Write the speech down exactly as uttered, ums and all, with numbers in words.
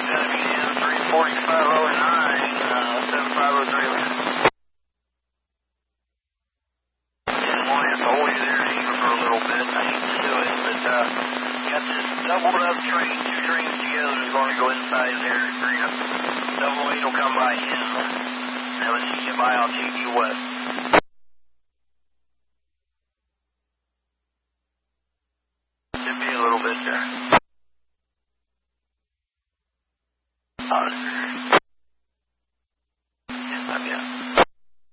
three forty-five oh nine, uh, seven five oh three. And one has to hold you there even for a little bit. I hate to do it, but uh, got this doubled up train, two trains together is going to go inside there. Double eight will come by him. And when you get by, I'll take you west. Should be a little bit there. Uh,